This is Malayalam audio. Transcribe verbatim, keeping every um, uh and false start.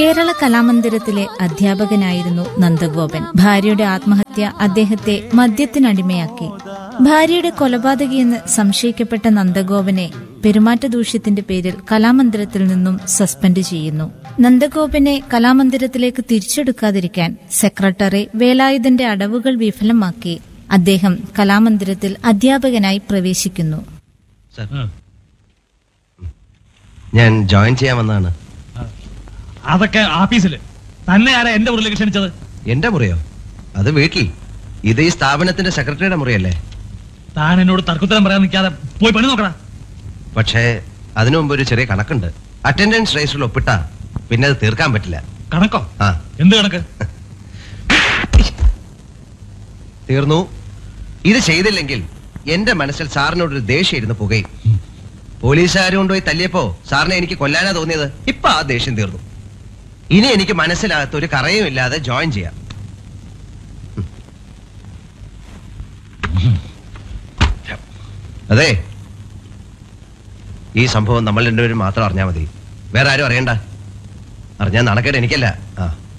കേരള കലാമന്ദിരത്തിലെ അധ്യാപകനായിരുന്നു നന്ദഗോപൻ. ഭാര്യയുടെ ആത്മഹത്യ അദ്ദേഹത്തെ മദ്യത്തിനടിമയാക്കി. ഭാര്യയുടെ കൊലപാതകിയെന്ന് സംശയിക്കപ്പെട്ട നന്ദഗോപനെ പെരുമാറ്റ ദൂഷ്യത്തിന്റെ പേരിൽ കലാമന്ദിരത്തിൽ നിന്നും സസ്പെൻഡ് ചെയ്യുന്നു. നന്ദഗോപനെ കലാമന്ദിരത്തിലേക്ക് തിരിച്ചെടുക്കാതിരിക്കാൻ സെക്രട്ടറി വേലായുധന്റെ അടവുകൾ വിഫലമാക്കി അദ്ദേഹം കലാമന്ദിരത്തിൽ അധ്യാപകനായി പ്രവേശിക്കുന്നു. ഞാൻ ജോയിൻ ചെയ്യാൻ വന്നതാണ്. അതൊക്കെ ആഫീസില് തന്നെ ആരാ എന്റെ മുറിയിലേക്ക് ക്ഷണിച്ചത്? എന്റെ മുറിയോ? അത് വീട്ടിൽ. ഇത് ഈ സ്ഥാപനത്തിന്റെ സെക്രട്ടറിയുടെ മുറിയല്ലേ? താൻ എന്നോട് തർക്കുത്തരം പറയാൻ നിൽക്കാതെ പോയി പണി നോക്കടാ. പക്ഷേ അതിനു മുമ്പ് ഒരു ചെറിയ കണക്കുണ്ട്. അറ്റൻഡൻസ് രജിസ്റ്ററിൽ ഒപ്പിട്ടാ പിന്നെ അത് തീർക്കാൻ പറ്റില്ല. കണക്കോ? ആ. എന്ത് കണക്ക്? തീർന്നു. ഇത് ചെയ്തില്ലെങ്കിൽ എന്റെ മനസ്സിൽ സാറിനോടൊരു ദേഷ്യം ഇരുന്ന് പുകയും. പോലീസുകാർ കൊണ്ടുപോയി തല്ലിയപ്പോ സാറിനെ എനിക്ക് കൊല്ലാനാ തോന്നിയത്. ഇപ്പൊ ആ ദേഷ്യം തീർന്നു. ഇനി എനിക്ക് മനസ്സിലാകത്ത ഒരു കറയും ഇല്ലാതെ ജോയിൻ ചെയ്യാം. അതെ, ഈ സംഭവം നമ്മൾ രണ്ടുപേരും മാത്രം അറിഞ്ഞാൽ മതി. വേറെ ആരും അറിയണ്ട. അറിഞ്ഞാൽ നടക്കേണ്ട എനിക്കല്ല. ആ